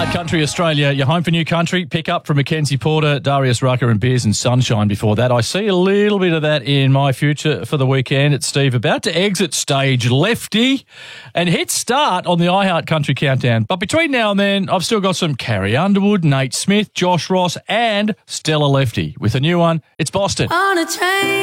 iHeart Country Australia, your home for new country. Pick up from Mackenzie Porter, Darius Rucker and Beers and Sunshine before that. I see a little bit of that in my future for the weekend. It's Steve about to exit stage lefty and hit start on the iHeart Country Countdown. But between now and then, I've still got some Carrie Underwood, Nate Smith, Josh Ross and Stella Lefty. With a new one, it's Boston. On a train.